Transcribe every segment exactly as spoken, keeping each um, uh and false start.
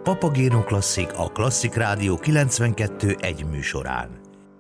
Papagéno Klasszik, a Klasszik Rádió kilencvenkettő egy műsorán.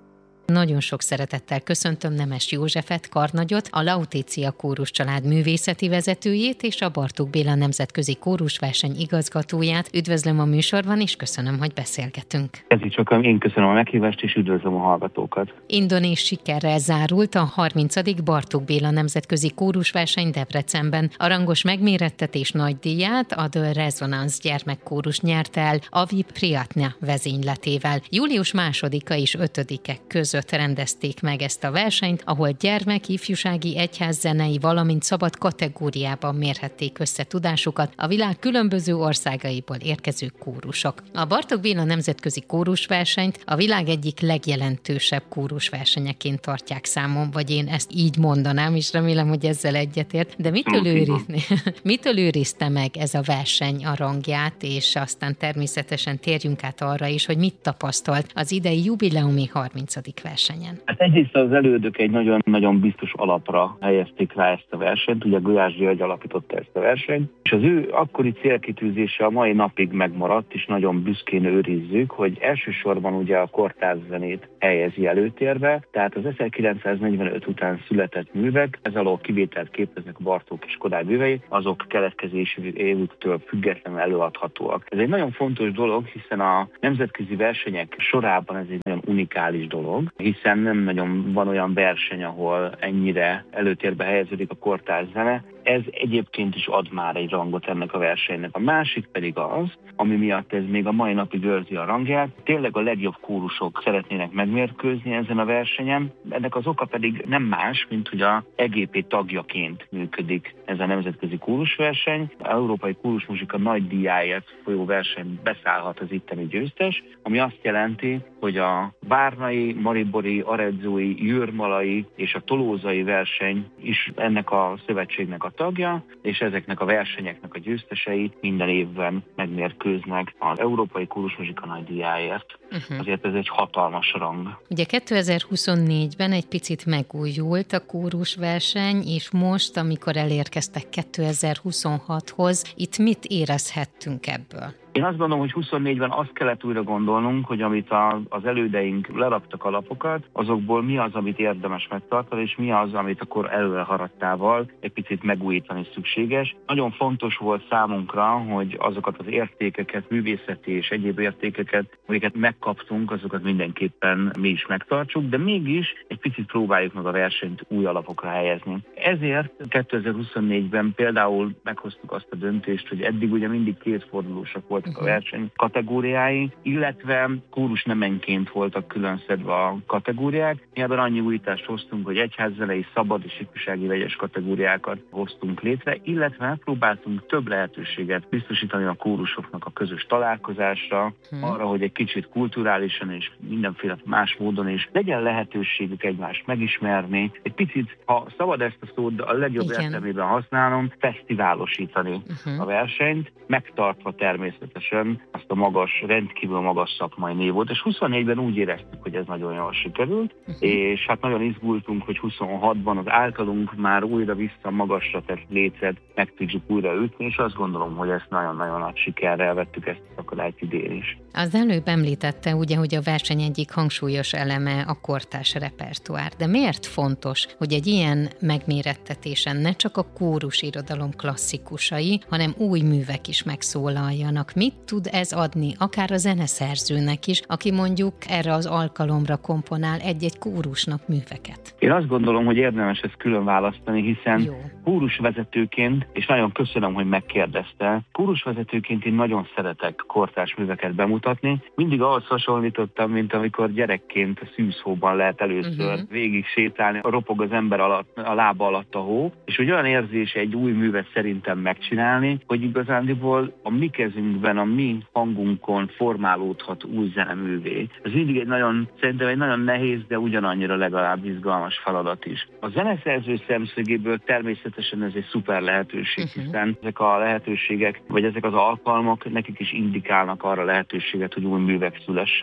Nagyon sok szeretettel köszöntöm Nemes Józsefet, karnagyot, a Lautécia Kórus család művészeti vezetőjét és a Bartók Béla Nemzetközi Kórusverseny igazgatóját. Üdvözlöm a műsorban, és köszönöm, hogy beszélgetünk. Ez is csak én köszönöm a meghívást, és üdvözlöm a hallgatókat. Indonéz sikerrel zárult a harmincadik Bartók Béla Nemzetközi Kórusverseny Debrecenben. A rangos megmérettetés nagy díját a The Resonance gyermekkórus nyerte el Avi Priyatna vezényletével. Július másodika és ötödike között rendezték meg ezt a versenyt, ahol gyermek, ifjúsági, egyházzenei, valamint szabad kategóriában mérhették össze tudásukat a világ különböző országaiból érkező kórusok. A Bartók Béla Nemzetközi Kórusversenyt a világ egyik legjelentősebb kórusversenyeként tartják számon, vagy én ezt így mondanám, és remélem, hogy ezzel egyetért. De mitől, őrizni? mitől őrizte meg ez a verseny a rangját, és aztán természetesen térjünk át arra is, hogy mit tapasztalt az idei jubileumi harmincadik versenyen. Hát egyrészt az elődök egy nagyon-nagyon biztos alapra helyezték rá ezt a versenyt, ugye Gulyás György alapította ezt a versenyt, és az ő akkori célkitűzése a mai napig megmaradt, és nagyon büszkén őrizzük, hogy elsősorban ugye a kortárs zenét helyezi előtérbe, tehát az ezerkilencszáznegyvenöt után született művek, ez alól kivételt képeznek a Bartók és Kodály művei, azok keletkezési évüktől függetlenül előadhatóak. Ez egy nagyon fontos dolog, hiszen a nemzetközi versenyek sorában ez egy nagyon unikális dolog, hiszen nem nagyon van olyan verseny, ahol ennyire előtérbe helyeződik a kortárs zene. Ez egyébként is ad már egy rangot ennek a versenynek. A másik pedig az, ami miatt ez még a mai napig őrzi a rangját. Tényleg a legjobb kórusok szeretnének megmérkőzni ezen a versenyen. Ennek az oka pedig nem más, mint hogy a E G P tagjaként működik ez a nemzetközi kórusverseny. Az Európai Kórusmuzsika nagy díjáért folyó verseny beszállhat az itteni győztes, ami azt jelenti, hogy a várnai, maribori, aredzói, jürmalai és a tolózai verseny is ennek a szövetségnek a tagja, és ezeknek a versenyeknek a győztesei minden évben megmérkőznek az Európai Kórusmuzsika nagy díjáért. Uh-huh. Azért ez egy hatalmas rang. Ugye kétezer-huszonnégyben egy picit megújult a kórusverseny, és most, amikor elérkeztek kétezer-huszonhathoz, itt mit érezhettünk ebből? Én azt gondolom, hogy huszonnégyben azt kellett újra gondolnunk, hogy amit a, az elődeink leraktak alapokat, azokból mi az, amit érdemes megtartani, és mi az, amit akkor előre haradtával egy picit megújítani szükséges. Nagyon fontos volt számunkra, hogy azokat az értékeket, művészeti és egyéb értékeket, amiket megkaptunk, azokat mindenképpen mi is megtartsuk, de mégis egy picit próbáljuk meg a versenyt új alapokra helyezni. Ezért kétezer-huszonnégyben például meghoztuk azt a döntést, hogy eddig ugye mindig kétfordulósak voltak a verseny kategóriái, illetve kórusnemenként voltak külön szedve a kategóriák. Mi ebben annyi újítást hoztunk, hogy egyházzenei, szabad és ifjúsági vegyes kategóriákat hoztunk létre, illetve próbáltunk több lehetőséget biztosítani a kórusoknak a közös találkozásra, hmm. arra, hogy egy kicsit kulturálisan és mindenféle más módon is legyen lehetőségük egymást megismerni. Egy picit, ha szabad ezt a szót a legjobb értelmében használom, fesztiválosítani uh-huh. a versenyt, megtartva természetesen azt a magas, rendkívül magas szakmai névot, és huszonnégyben úgy éreztük, hogy ez nagyon jól sikerült, uh-huh. és hát nagyon izgultunk, hogy huszonhatban az általunk már újra vissza magasra tett lécet meg tudjuk újra ütni, és azt gondolom, hogy ezt nagyon-nagyon nagy sikerrel vettük ezt a akadályt idén is. Az előbb említette ugye, hogy a verseny egyik hangsúlyos eleme a kortárs repertoár, de miért fontos, hogy egy ilyen megmérettetésen ne csak a kórusirodalom klasszikusai, hanem új művek is megszólaljanak? Mit tud ez adni, akár a zeneszerzőnek is, aki mondjuk erre az alkalomra komponál egy-egy kórusnak műveket? Én azt gondolom, hogy érdemes ezt külön választani, hiszen Jó. kórusvezetőként, és nagyon köszönöm, hogy megkérdezte, kórusvezetőként én nagyon szeretek kortárs műveket bemutatni. Mindig ahhoz hasonlítottam, mint amikor gyerekként a szűzhóban lehet először uh-huh. végig sétálni, ropog az ember alatt, a lába alatt a hó, és hogy olyan érzés egy új művet szerintem megcsinálni, hogy igazándiból a mi kezünkben, a mi hangunkon formálódhat új zeneművé. Ez mindig egy nagyon, szerintem egy nagyon nehéz, de ugyanannyira legalább izgalmas feladat is. A zeneszerző szemszögéből természetesen ez egy szuper lehetőség, uh-huh. hiszen ezek a lehetőségek, vagy ezek az alkalmak nekik is indikálnak arra lehetőséget, hogy új művek szülessenek.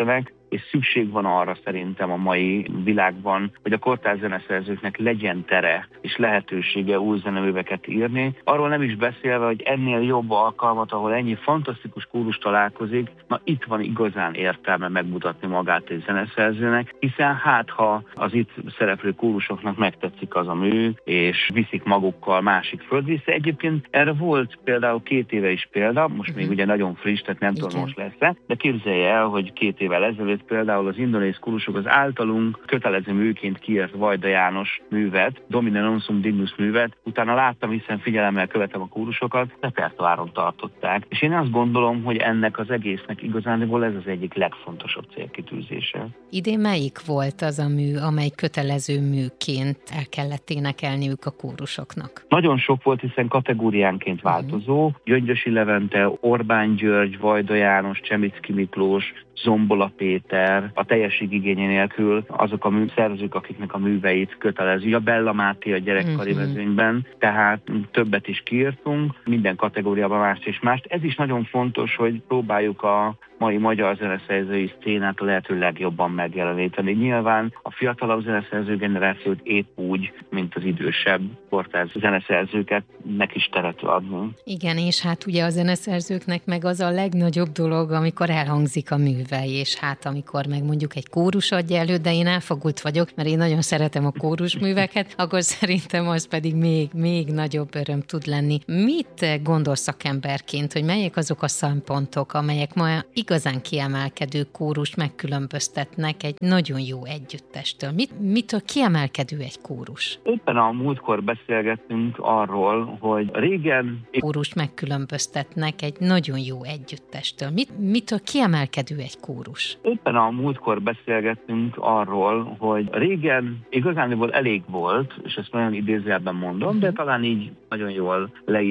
és szükség van arra szerintem a mai világban, hogy a kortárs zeneszerzőknek legyen tere és lehetősége új zeneműveket írni. Arról nem is beszélve, hogy ennél jobb alkalmat, ahol ennyi fantasztikus kórus találkozik, na itt van igazán értelme megmutatni magát egy zeneszerzőnek, hiszen hát ha az itt szereplő kórusoknak megtetszik az a mű, és viszik magukkal másik földrészre. Egyébként erre volt például két éve is példa, most uh-huh. még ugye nagyon friss, tehát nem tudom, most lesz-e, de képzelje el, hogy két évvel ezelőtt például az indonéz kórusok az általunk kötelező műként kiírt Vajda János művet, Domine non sum dignus művet, utána láttam, hiszen figyelemmel követem a kórusokat, repertoáron tartották. És én azt gondolom, hogy ennek az egésznek igazániból ez az egyik legfontosabb célkitűzése. Idén melyik volt az a mű, amely kötelező műként el kellett énekelniük a kórusoknak? Nagyon sok volt, hiszen kategóriánként változó. Uh-huh. Gyöngyösi Levente, Orbán György, Vajda János, Csemicki Miklós, Zombola Péter, a teljesség igénye nélkül azok a mű, szerzők, akiknek a műveit kötelező. A Bella Máté a gyerekkari uh-huh. mezőnyben, tehát többet is kiírtunk, minden kategóriában mást és mást. Ez is nagyon fontos, hogy próbáljuk a mai magyar zeneszerzői szcénát a lehető legjobban megjeleníteni. Nyilván a fiatalabb zeneszerző generációt épp úgy, mint az idősebb kortárs zeneszerzőket nek is teret adni. Igen, és hát ugye a zeneszerzőknek meg az a legnagyobb dolog, amikor elhangzik a műve, és hát amikor meg mondjuk egy kórus adja elő, de én elfogult vagyok, mert én nagyon szeretem a kórusműveket, akkor szerintem az pedig még, még nagyobb öröm tud lenni. Mit gondolsz szakemberként, hogy melyek azok a szempontok, amelyek ma igazán kiemelkedő kórust megkülönböztetnek egy nagyon jó együttestől? Mit, mitől kiemelkedő egy kórus? Éppen a múltkor beszélgettünk arról, hogy régen... Kórust megkülönböztetnek egy nagyon jó együttestől. Mit, mitől kiemelkedő egy kórus? Éppen a múltkor beszélgettünk arról, hogy régen igazániból elég volt, és ezt nagyon idézőjelben mondom, uh-huh. de talán így nagyon jól leír